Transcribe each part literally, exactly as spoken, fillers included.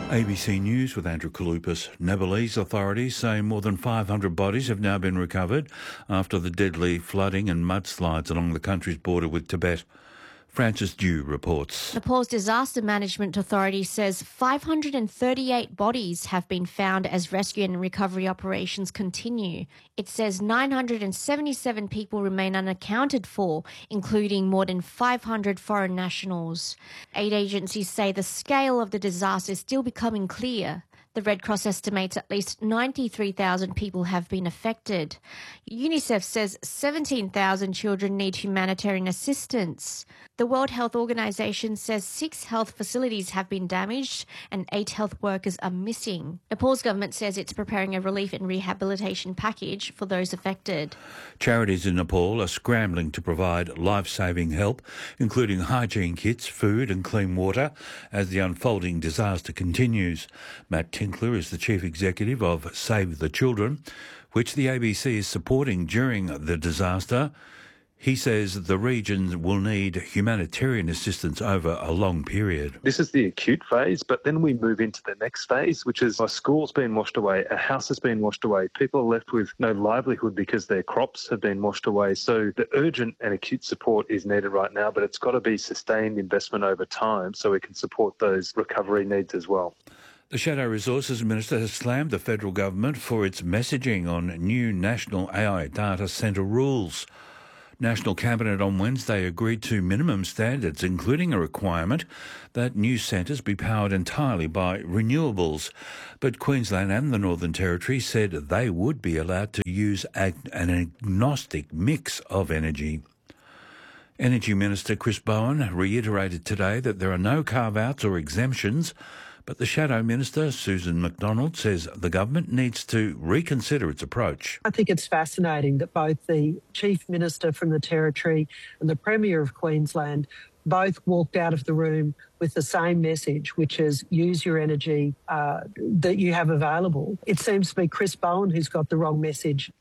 A B C News with Andrew Kalupas. Nepalese authorities say more than five hundred bodies have now been recovered after the deadly flooding and mudslides along the country's border with Tibet. Frances Dew reports. Nepal's Disaster Management Authority says five hundred thirty-eight bodies have been found as rescue and recovery operations continue. It says nine hundred seventy-seven people remain unaccounted for, including more than five hundred foreign nationals. Aid agencies say the scale of the disaster is still becoming clear. The Red Cross estimates at least ninety-three thousand people have been affected. UNICEF says seventeen thousand children need humanitarian assistance. The World Health Organization says six health facilities have been damaged and eight health workers are missing. Nepal's government says it's preparing a relief and rehabilitation package for those affected. Charities in Nepal are scrambling to provide life-saving help, including hygiene kits, food and clean water, as the unfolding disaster continues. Matt Tinkler is the chief executive of Save the Children, which the A B C is supporting during the disaster. He says the region will need humanitarian assistance over a long period. This is the acute phase, but then we move into the next phase, which is a school's been washed away, a house has been washed away, people are left with no livelihood because their crops have been washed away. So the urgent and acute support is needed right now, but it's got to be sustained investment over time so we can support those recovery needs as well. The Shadow Resources Minister has slammed the federal government for its messaging on new national A I data centre rules. National Cabinet on Wednesday agreed to minimum standards, including a requirement that new centres be powered entirely by renewables. But Queensland and the Northern Territory said they would be allowed to use an agnostic mix of energy. Energy Minister Chris Bowen reiterated today that there are no carve-outs or exemptions, but the Shadow Minister, Susan McDonald, says the government needs to reconsider its approach. I think it's fascinating that both the Chief Minister from the Territory and the Premier of Queensland both walked out of the room with the same message, which is use your energy uh, that you have available. It seems to be Chris Bowen who's got the wrong message.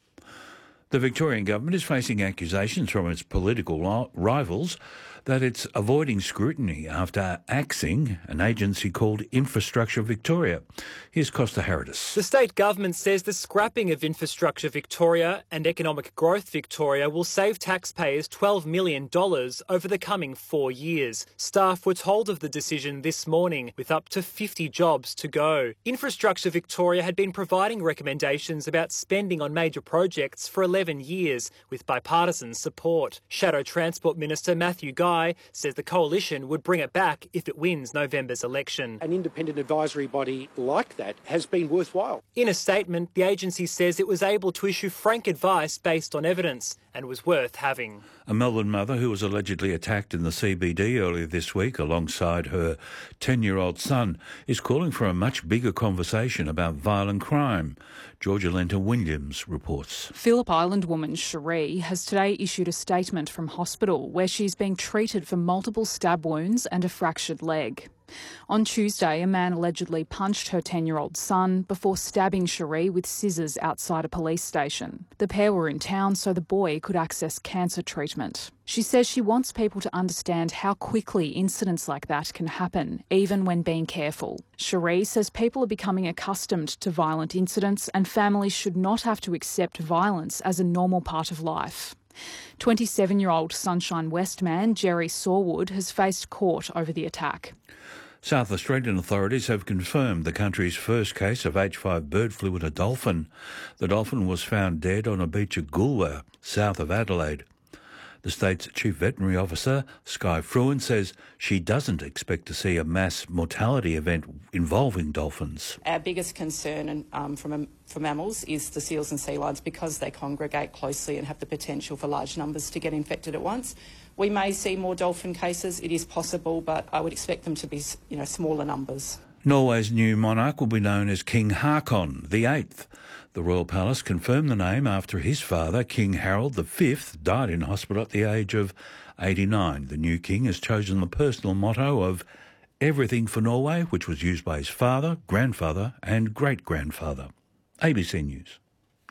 The Victorian government is facing accusations from its political rivals that it's avoiding scrutiny after axing an agency called Infrastructure Victoria. Here's Costa Herodis. The state government says the scrapping of Infrastructure Victoria and Economic Growth Victoria will save taxpayers twelve million dollars over the coming four years. Staff were told of the decision this morning, with up to fifty jobs to go. Infrastructure Victoria had been providing recommendations about spending on major projects for eleven years, with bipartisan support. Shadow Transport Minister Matthew Guy says the coalition would bring it back if it wins November's election. An independent advisory body like that has been worthwhile. In a statement, the agency says it was able to issue frank advice based on evidence and was worth having. A Melbourne mother who was allegedly attacked in the C B D earlier this week alongside her ten-year-old son is calling for a much bigger conversation about violent crime. Georgia Lenta Williams reports. Phillip Island woman Cherie has today issued a statement from hospital where she's being treated for multiple stab wounds and a fractured leg. On Tuesday, a man allegedly punched her ten-year-old son before stabbing Cherie with scissors outside a police station. The pair were in town so the boy could access cancer treatment. She says she wants people to understand how quickly incidents like that can happen, even when being careful. Cherie says people are becoming accustomed to violent incidents and families should not have to accept violence as a normal part of life. twenty-seven-year-old Sunshine West man Jerry Sawwood has faced court over the attack. South Australian authorities have confirmed the country's first case of H five bird flu in a dolphin. The dolphin was found dead on a beach at Goolwa, south of Adelaide. The state's chief veterinary officer, Sky Fruin, says she doesn't expect to see a mass mortality event involving dolphins. Our biggest concern um, from, for mammals is the seals and sea lions because they congregate closely and have the potential for large numbers to get infected at once. We may see more dolphin cases, it is possible, but I would expect them to be, you know, smaller numbers. Norway's new monarch will be known as King Haakon the Eighth. The Royal Palace confirmed the name after his father, King Harald the Fifth, died in hospital at the age of eighty-nine. The new king has chosen the personal motto of Everything for Norway, which was used by his father, grandfather and great-grandfather. A B C News.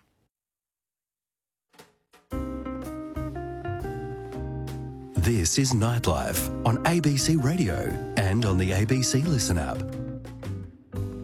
This is Nightlife on A B C Radio and on the A B C Listen app.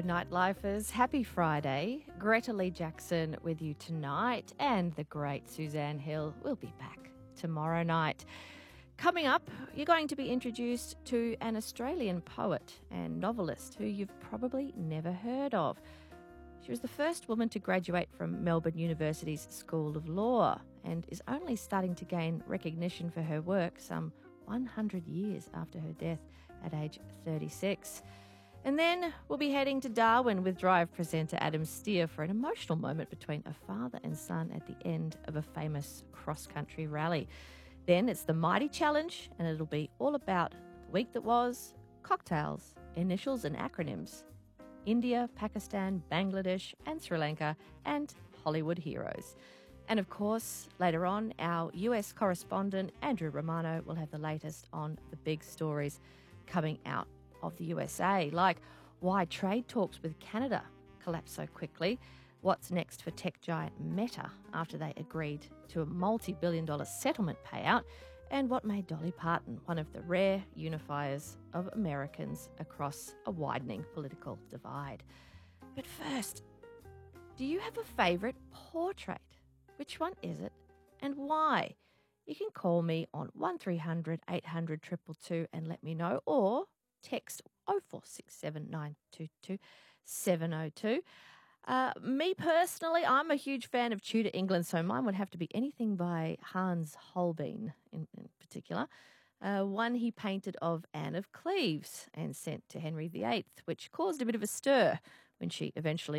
Nightlifers. Happy Friday. Greta Lee Jackson with you tonight, and the great Suzanne Hill will be back tomorrow night. Coming up, you're going to be introduced to an Australian poet and novelist who you've probably never heard of. She was the first woman to graduate from Melbourne University's School of Law and is only starting to gain recognition for her work some one hundred years after her death at age thirty-six. And then we'll be heading to Darwin with Drive presenter Adam Steer for an emotional moment between a father and son at the end of a famous cross-country rally. Then it's the Mighty Challenge, and it'll be all about the week that was, cocktails, initials and acronyms, India, Pakistan, Bangladesh and Sri Lanka, and Hollywood heroes. And of course, later on, our U S correspondent Andrew Romano will have the latest on the big stories coming out of the U S A, like why trade talks with Canada collapsed so quickly, what's next for tech giant Meta after they agreed to a multi-billion dollar settlement payout, and what made Dolly Parton one of the rare unifiers of Americans across a widening political divide. But first, do you have a favourite portrait? Which one is it and why? You can call me on one three hundred eight hundred two two two and let me know, or text oh four six seven nine two two seven oh two. Uh, me personally, I'm a huge fan of Tudor England, so mine would have to be anything by Hans Holbein in, in particular. Uh, one he painted of Anne of Cleves and sent to Henry the Eighth, which caused a bit of a stir when she eventually